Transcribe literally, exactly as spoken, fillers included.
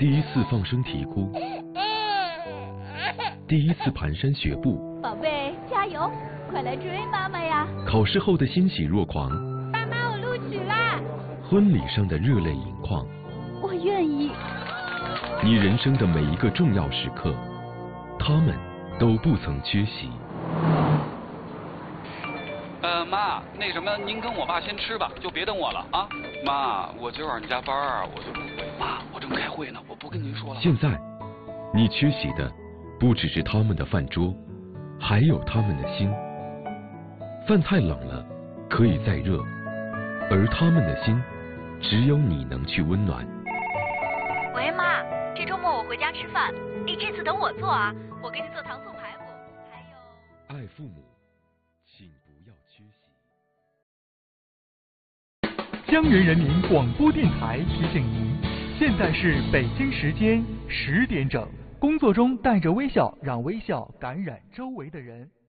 第一次放声啼哭，第一次蹒跚学步， 宝贝，加油，快来追妈妈呀！ 考试后的欣喜若狂， 爸妈，我录取啦！ 婚礼上的热泪盈眶， 我愿意。 你人生的每一个重要时刻，他们都不曾缺席。 呃，妈，那什么，您跟我爸先吃吧，就别等我了啊。妈，我今晚上加班啊，我就不回。妈，我正开会呢，我不跟您说了。 现在，你缺席的不只是他们的饭桌，还有他们的心。饭太冷了，可以再热，而他们的心，只有你能去温暖。 喂，妈，这周末我回家吃饭，你这次等我做啊，我给你做糖醋排骨，还有…… 爱父母，请不要缺席。 江源人民广播电台提醒您，现在是北京时间十点整。工作中带着微笑，让微笑感染周围的人。